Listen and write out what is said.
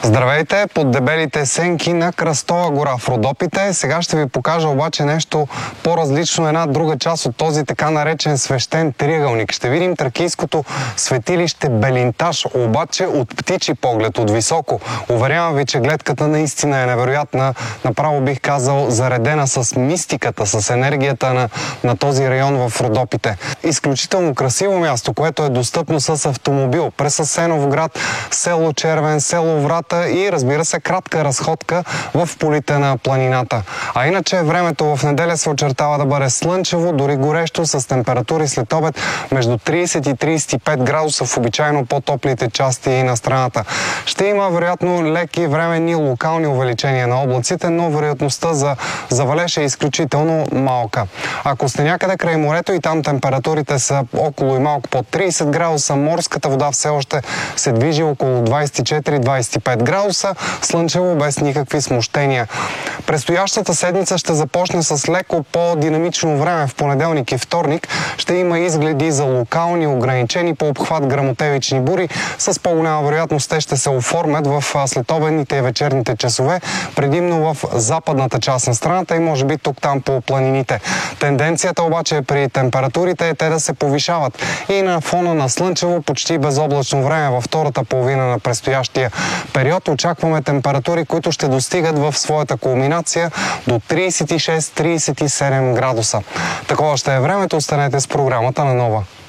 Здравейте! Под дебелите сенки на Кръстова гора в Родопите. Сега ще ви покажа обаче нещо по-различно, една друга част от този така наречен свещен триъгълник. Ще видим тракийското светилище Белинташ, обаче от птичи поглед, от високо. Уверявам ви, че гледката наистина е невероятна. Направо бих казал заредена с мистиката, с енергията на този район в Родопите. Изключително красиво място, което е достъпно с автомобил през Асеновград, село Червен, село Врата и, разбира се, кратка разходка в полите на планината. А иначе времето в неделя се очертава да бъде слънчево, дори горещо, с температури след обед между 30 и 35 градуса в обичайно по-топлите части на страната. Ще има вероятно леки временни локални увеличения на облаците, но вероятността за валеж е изключително малка. Ако сте някъде край морето и там температурите са около и малко под 30 градуса, морската вода все още се движи около 24-25 градуса, слънчево без никакви смущения. Предстоящата седмица ще започне с леко по-динамично време. В понеделник и вторник ще има изгледи за локални, ограничени по обхват гръмотевични бури. С по-голяма вероятност те ще се оформят в следобедните и вечерните часове, предимно в западната част на страната и може би тук-там по планините. Тенденцията обаче е при температурите те да се повишават и на фона на слънчево, почти безоблачно време във втората половина на предстоящия период очакваме температури, които ще достигат в своята кулминация до 36-37 градуса. Такова ще е времето. Останете с програмата на Нова.